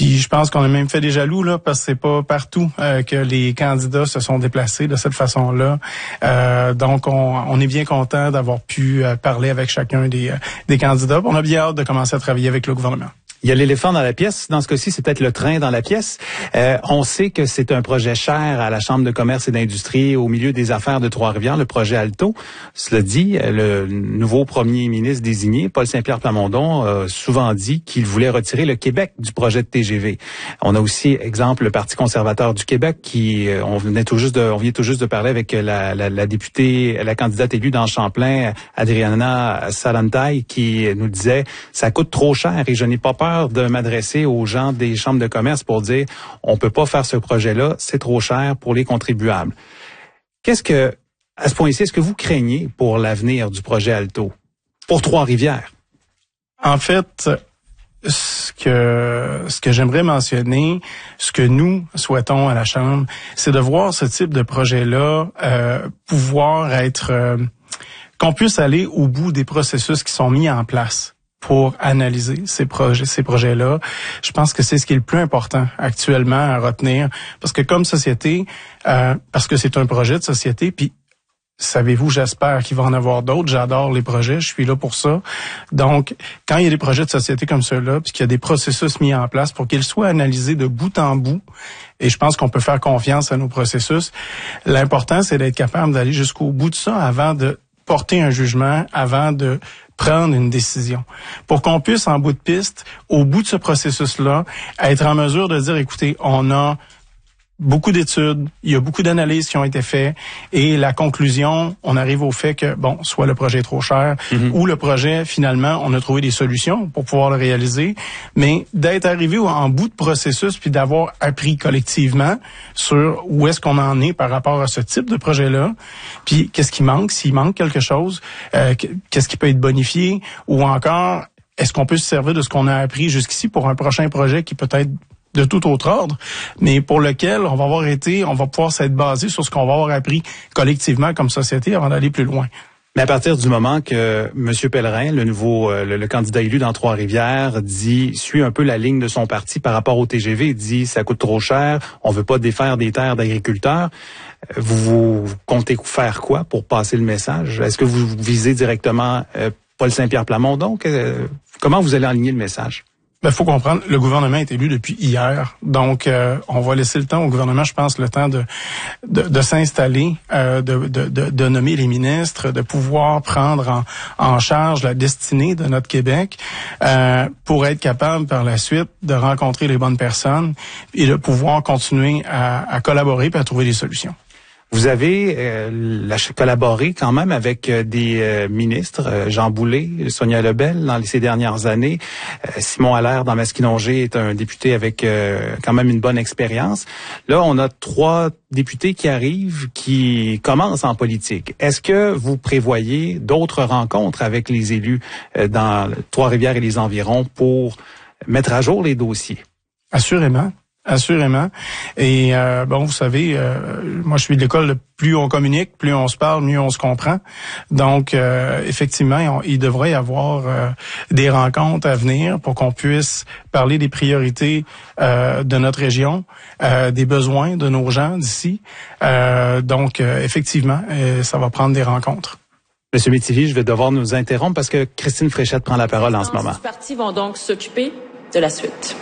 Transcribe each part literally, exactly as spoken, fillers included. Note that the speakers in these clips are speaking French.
Puis je pense qu'on a même fait des jaloux là, parce que c'est pas partout euh, que les candidats se sont déplacés de cette façon-là. Euh, donc on, on est bien content d'avoir pu euh, parler avec chacun des, euh, des candidats. On a bien hâte de commencer à travailler avec le gouvernement. Il y a l'éléphant dans la pièce. Dans ce cas-ci, c'est peut-être le train dans la pièce. Euh, on sait que c'est un projet cher à la Chambre de commerce et d'industrie au milieu des affaires de Trois-Rivières, le projet Alto. Cela dit, le nouveau premier ministre désigné, Paul Saint-Pierre Plamondon, a souvent dit qu'il voulait retirer le Québec du projet de T G V. On a aussi, exemple, le Parti conservateur du Québec qui, on venait tout juste de, on vient tout juste de parler avec la, la, la députée, la candidate élue dans Champlain, Adriana Salantaï, qui nous disait, ça coûte trop cher et je n'ai pas peur de m'adresser aux gens des chambres de commerce pour dire on peut pas faire ce projet-là, c'est trop cher pour les contribuables. Qu'est-ce que, à ce point-ci, est-ce que vous craignez pour l'avenir du projet Alto, pour Trois-Rivières? En fait, ce que ce que j'aimerais mentionner, ce que nous souhaitons à la Chambre, c'est de voir ce type de projet-là euh, pouvoir être, euh, qu'on puisse aller au bout des processus qui sont mis en place pour analyser ces projets, ces projets-là. Je pense que c'est ce qui est le plus important actuellement à retenir, parce que comme société, euh, parce que c'est un projet de société, puis savez-vous, j'espère qu'il va en avoir d'autres. J'adore les projets, je suis là pour ça. Donc, quand il y a des projets de société comme ceux-là, puis qu'il y a des processus mis en place pour qu'ils soient analysés de bout en bout, et je pense qu'on peut faire confiance à nos processus, l'important, c'est d'être capable d'aller jusqu'au bout de ça avant de porter un jugement, avant de prendre une décision. Pour qu'on puisse, en bout de piste, au bout de ce processus-là, être en mesure de dire, écoutez, on a beaucoup d'études, il y a beaucoup d'analyses qui ont été faites et la conclusion, on arrive au fait que, bon, soit le projet est trop cher mm-hmm. ou le projet, finalement, on a trouvé des solutions pour pouvoir le réaliser, mais d'être arrivé en bout de processus puis d'avoir appris collectivement sur où est-ce qu'on en est par rapport à ce type de projet-là, puis qu'est-ce qui manque, s'il manque quelque chose, euh, qu'est-ce qui peut être bonifié ou encore, est-ce qu'on peut se servir de ce qu'on a appris jusqu'ici pour un prochain projet qui peut être de tout autre ordre, mais pour lequel on va avoir été, on va pouvoir s'être basé sur ce qu'on va avoir appris collectivement comme société avant d'aller plus loin. Mais à partir du moment que M. Pellerin, le nouveau, euh, le, le candidat élu dans Trois-Rivières, dit, suit un peu la ligne de son parti par rapport au T G V, dit ça coûte trop cher, on veut pas défaire des terres d'agriculteurs, vous, vous comptez faire quoi pour passer le message? Est-ce que vous visez directement euh, Paul Saint-Pierre Plamondon? Que, comment vous allez aligner le message? Ben, faut comprendre, le gouvernement est élu depuis hier, donc euh, on va laisser le temps au gouvernement, je pense, le temps de de, de s'installer, euh, de, de, de, de nommer les ministres, de pouvoir prendre en, en charge la destinée de notre Québec, euh, pour être capable par la suite de rencontrer les bonnes personnes et de pouvoir continuer à, à collaborer et à trouver des solutions. Vous avez euh, collaboré quand même avec euh, des euh, ministres, euh, Jean Boulet, Sonia Lebel dans ces dernières années. Euh, Simon Allaire dans Masquinongé est un député avec euh, quand même une bonne expérience. Là, on a trois députés qui arrivent, qui commencent en politique. Est-ce que vous prévoyez d'autres rencontres avec les élus euh, dans Trois-Rivières et les environs pour mettre à jour les dossiers? Assurément. Assurément. Et euh, bon, vous savez, euh, moi je suis de l'école, de plus on communique, plus on se parle, mieux on se comprend. Donc, euh, effectivement, on, il devrait y avoir euh, des rencontres à venir pour qu'on puisse parler des priorités euh, de notre région, euh, des besoins de nos gens d'ici. Euh, donc, euh, effectivement, euh, ça va prendre des rencontres. Monsieur Métivier, je vais devoir nous interrompre parce que Christine Fréchette prend la parole en ce moment. Les partis vont donc s'occuper de la suite.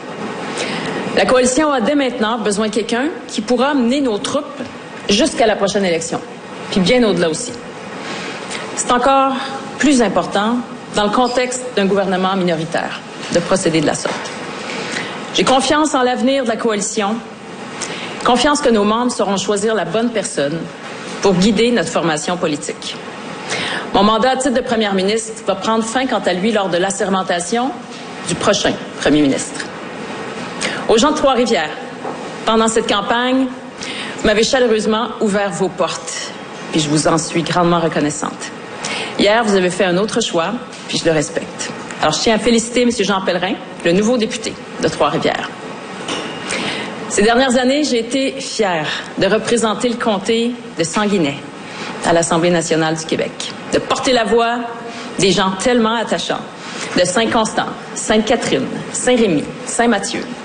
La coalition a dès maintenant besoin de quelqu'un qui pourra mener nos troupes jusqu'à la prochaine élection, puis bien au-delà aussi. C'est encore plus important dans le contexte d'un gouvernement minoritaire de procéder de la sorte. J'ai confiance en l'avenir de la coalition, confiance que nos membres sauront choisir la bonne personne pour guider notre formation politique. Mon mandat à titre de première ministre va prendre fin quant à lui lors de l'assermentation du prochain premier ministre. Aux gens de Trois-Rivières, pendant cette campagne, vous m'avez chaleureusement ouvert vos portes, puis je vous en suis grandement reconnaissante. Hier, vous avez fait un autre choix, puis je le respecte. Alors, je tiens à féliciter M. Jean Pellerin, le nouveau député de Trois-Rivières. Ces dernières années, j'ai été fière de représenter le comté de Sanguinet à l'Assemblée nationale du Québec, de porter la voix des gens tellement attachants de Saint-Constant, Sainte-Catherine, Saint-Rémy, Saint-Mathieu,